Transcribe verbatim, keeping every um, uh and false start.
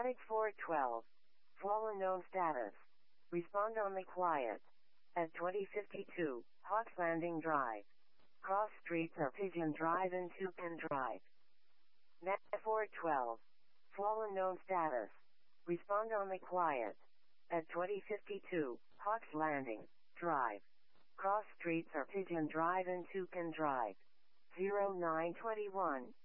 Attic four twelve. Fallen known status. Respond only quiet. At twenty fifty-two, Hawks Landing Drive. Cross streets are Pigeon Drive and Tupin Drive. Net four twelve. Fallen known status. Respond only quiet. At twenty fifty-two, Hawks Landing Drive. Cross streets are Pigeon Drive and Tupin Drive. zero nine twenty-one.